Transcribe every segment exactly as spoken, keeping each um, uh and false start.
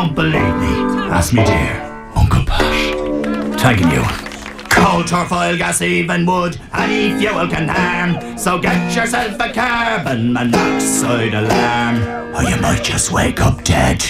don't believe me? Ask me dear, Uncle Pat. Tagging you. Coal, turf, oil, gas, even wood, any fuel can harm. So get yourself a carbon monoxide alarm, or you might just wake up dead.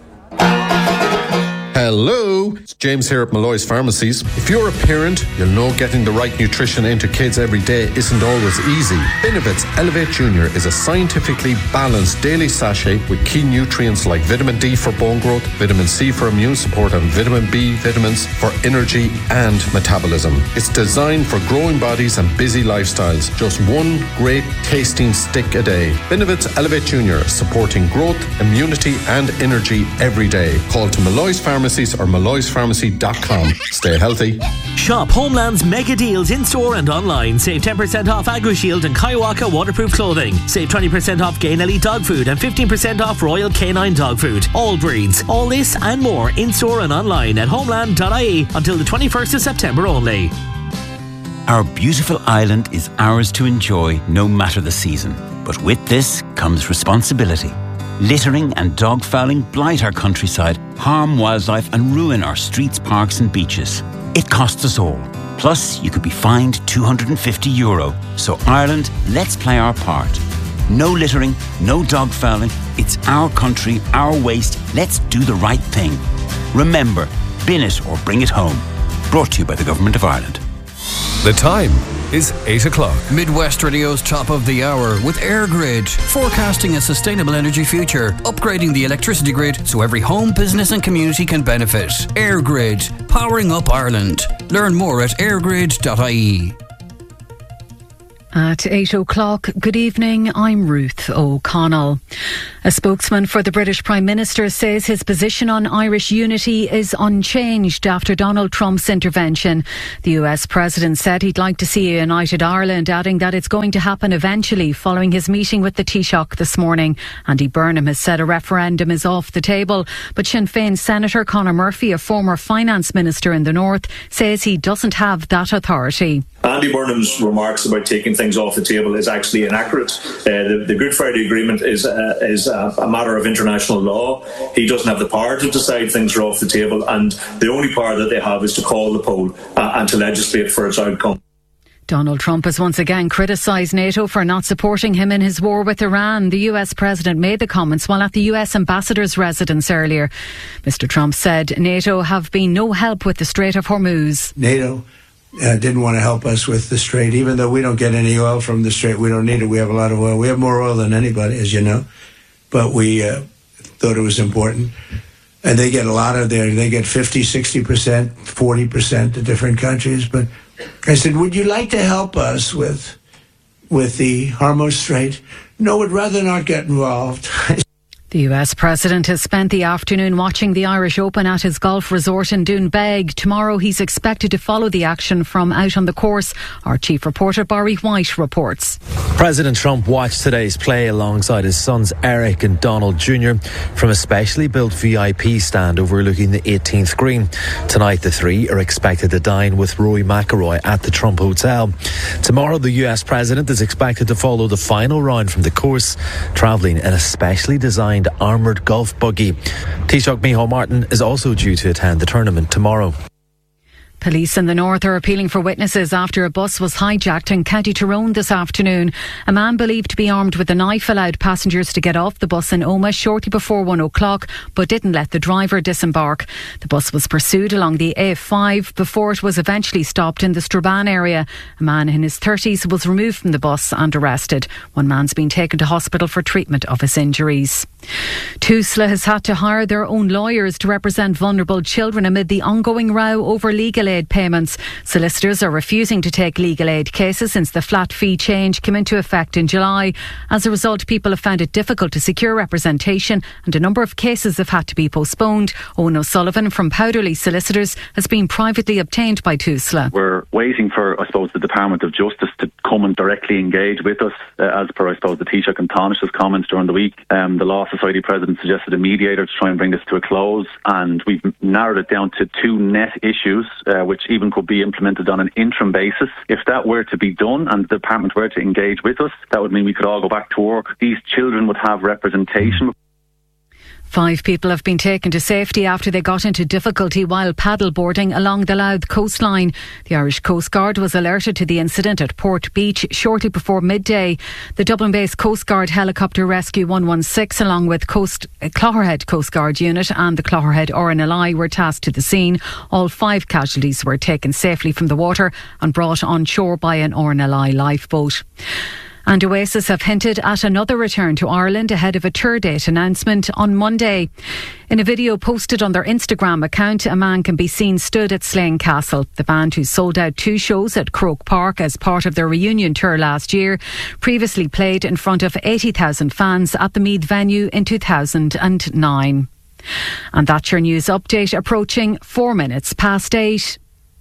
Hello, it's James here at Malloy's Pharmacies. If you're a parent, you'll know getting the right nutrition into kids every day isn't always easy. Benefits Elevate Junior is a scientifically balanced daily sachet with key nutrients like vitamin D for bone growth, vitamin C for immune support, and vitamin B vitamins for energy and metabolism. It's designed for growing bodies and busy lifestyles. Just one great tasting stick a day. Benefits Elevate Junior, supporting growth, immunity, and energy every day. Call to Malloy's Pharmacies or malloys pharmacy dot com. Stay healthy. Shop Homeland's mega deals in store and online. Save ten percent off AgriShield and Kaiwaka waterproof clothing. Save twenty percent off Gay Nelly dog food and fifteen percent off Royal Canine dog food. All breeds. All this and more in store and online at homeland dot I E until the twenty-first of September only. Our beautiful island is ours to enjoy no matter the season. But with this comes responsibility. Littering and dog fouling blight our countryside, harm wildlife and ruin our streets, parks and beaches. It costs us all. Plus, you could be fined two hundred fifty euro. So Ireland, let's play our part. No littering, no dog fouling. It's our country, our waste. Let's do the right thing. Remember, bin it or bring it home. Brought to you by the Government of Ireland. The time is eight o'clock. Midwest Radio's Top of the Hour with AirGrid. Forecasting a sustainable energy future. Upgrading the electricity grid so every home, business and community can benefit. AirGrid. Powering up Ireland. Learn more at airgrid dot I E. At eight o'clock, good evening, I'm Ruth O'Connell. A spokesman for the British Prime Minister says his position on Irish unity is unchanged after Donald Trump's intervention. The U S President said he'd like to see a united Ireland, adding that it's going to happen eventually following his meeting with the Taoiseach this morning. Andy Burnham has said a referendum is off the table, but Sinn Féin Senator Conor Murphy, a former finance minister in the North, says he doesn't have that authority. Andy Burnham's remarks about taking things off the table is actually inaccurate. Uh, the, the Good Friday Agreement is uh, is a, a matter of international law. He doesn't have the power to decide things are off the table, and the only power that they have is to call the poll uh, and to legislate for its outcome. Donald Trump has once again criticised NATO for not supporting him in his war with Iran. The U S President made the comments while at the U S Ambassador's residence earlier. Mister Trump said NATO have been no help with the Strait of Hormuz. NATO Uh, didn't want to help us with the Strait, even though we don't get any oil from the Strait. We don't need it. We have a lot of oil. We have more oil than anybody, as you know. But we uh, thought it was important. And they get a lot of their, they get fifty, sixty percent, forty percent to different countries. But I said, would you like to help us with with the Hormuz Strait? No, would rather not get involved. The U S President has spent the afternoon watching the Irish Open at his golf resort in Doonbeg. Tomorrow he's expected to follow the action from out on the course. Our chief reporter Barry White reports. President Trump watched today's play alongside his sons Eric and Donald Junior from a specially built V I P stand overlooking the eighteenth green. Tonight the three are expected to dine with Rory McIlroy at the Trump Hotel. Tomorrow the U S President is expected to follow the final round from the course, travelling in a specially designed armoured golf buggy. Taoiseach Micheál Martin is also due to attend the tournament tomorrow. Police in the north are appealing for witnesses after a bus was hijacked in County Tyrone this afternoon. A man believed to be armed with a knife allowed passengers to get off the bus in Omagh shortly before one o'clock, but didn't let the driver disembark. The bus was pursued along the A F five before it was eventually stopped in the Strabane area. A man in his thirties was removed from the bus and arrested. One man's been taken to hospital for treatment of his injuries. Tusla has had to hire their own lawyers to represent vulnerable children amid the ongoing row over legal aid payments. Solicitors are refusing to take legal aid cases since the flat fee change came into effect in July. As a result, people have found it difficult to secure representation and a number of cases have had to be postponed. Owen O'Sullivan from Powderly Solicitors has been privately obtained by Tusla. We're waiting for, I suppose, the Department of Justice to come and directly engage with us, uh, as per, I suppose, the Taoiseach and Taoiseach's comments during the week. Um, the Law Society President suggested a mediator to try and bring this to a close, and we've narrowed it down to two net issues, uh, which even could be implemented on an interim basis. If that were to be done and the department were to engage with us, that would mean we could all go back to work. These children would have representation. Five people have been taken to safety after they got into difficulty while paddleboarding along the Louth coastline. The Irish Coast Guard was alerted to the incident at Port Beach shortly before midday. The Dublin-based Coast Guard Helicopter Rescue one one six, along with Coast, uh, Clogherhead Coast Guard Unit and the Clogherhead R N L I, were tasked to the scene. All five casualties were taken safely from the water and brought on shore by an R N L I lifeboat. And Oasis have hinted at another return to Ireland ahead of a tour date announcement on Monday. In a video posted on their Instagram account, a man can be seen stood at Slane Castle. The band, who sold out two shows at Croke Park as part of their reunion tour last year, previously played in front of eighty thousand fans at the Meath venue in two thousand nine. And that's your news update, approaching four minutes past eight.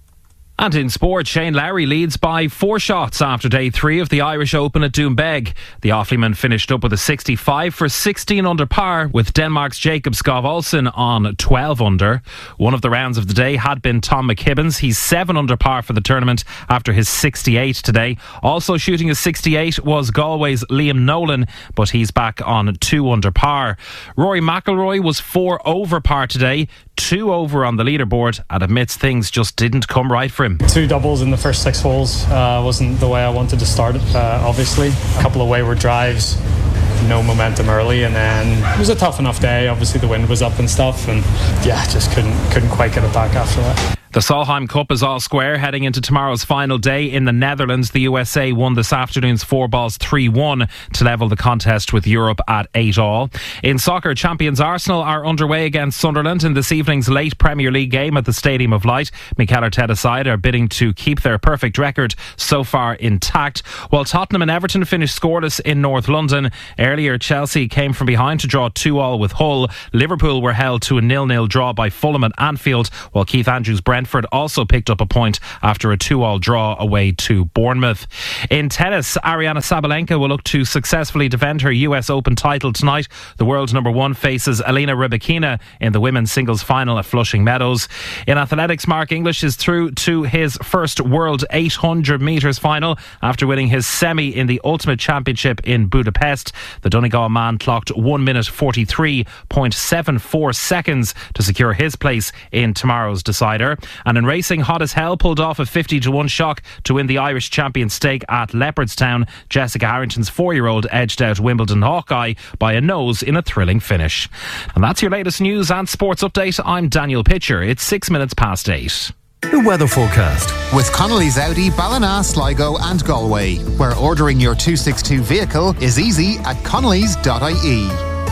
And in sport, Shane Lowry leads by four shots after day three of the Irish Open at Doonbeg. The Offalyman finished up with a sixty-five for sixteen under par, with Denmark's Jacob Skov Olsen on twelve under. One of the rounds of the day had been Tom McKibben's. He's seven under par for the tournament after his sixty-eight today. Also shooting a sixty-eight was Galway's Liam Nolan, but he's back on two under par. Rory McIlroy was four over par today, two over on the leaderboard, and admits things just didn't come right for him. Two doubles in the first six holes uh, wasn't the way I wanted to start it, uh, obviously. A couple of wayward drives, no momentum early, and then it was a tough enough day. Obviously the wind was up and stuff, and yeah, just couldn't couldn't quite get it back after that. The Solheim Cup is all square heading into tomorrow's final day in the Netherlands. The U S A won this afternoon's four balls three one to level the contest with Europe at eight all. In soccer, champions Arsenal are underway against Sunderland in this evening's late Premier League game at the Stadium of Light. Mikel Arteta's side are bidding to keep their perfect record so far intact, while Tottenham and Everton finished scoreless in North London. Earlier, Chelsea came from behind to draw two all with Hull. Liverpool were held to a nil nil draw by Fulham at Anfield, while Keith Andrews' Brentford also picked up a point after a two all draw away to Bournemouth. In tennis, Ariana Sabalenka will look to successfully defend her U S Open title tonight. The world's number one faces Elena Rybakina in the women's singles final at Flushing Meadows. In athletics, Mark English is through to his first World eight hundred metres final after winning his semi in the Ultimate Championship in Budapest. The Donegal man clocked one minute forty-three point seven four seconds to secure his place in tomorrow's decider. And in racing, Hot as Hell pulled off a fifty to one shock to win the Irish Champion Stake at Leopardstown. Jessica Harrington's four-year-old edged out Wimbledon Hawkeye by a nose in a thrilling finish. And that's your latest news and sports update. I'm Daniel Pitcher. It's six minutes past eight. The weather forecast with Connolly's Audi, Ballina, Sligo and Galway, where ordering your two sixty-two vehicle is easy at connellys dot I E.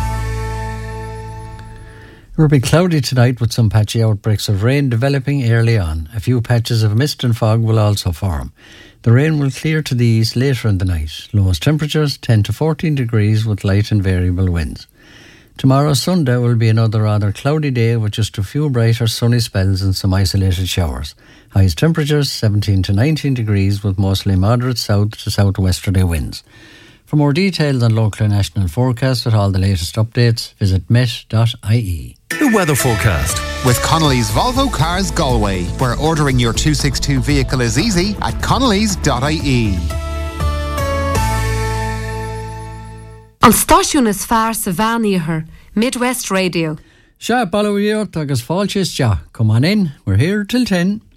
It will be cloudy tonight with some patchy outbreaks of rain developing early on. A few patches of mist and fog will also form. The rain will clear to the east later in the night. Lowest temperatures ten to fourteen degrees with light and variable winds. Tomorrow, Sunday, will be another rather cloudy day with just a few brighter sunny spells and some isolated showers. Highest temperatures seventeen to nineteen degrees with mostly moderate south to southwesterly winds. For more details on local and national forecasts with all the latest updates, visit met dot I E. The weather forecast with Connolly's Volvo Cars Galway, where ordering your two sixty-two vehicle is easy at connellys dot I E. An stáisiún is fearr sa bhean Midwest Radio. Sha, ballawíocht agus fáilte is ja. Come on in, we're here till ten.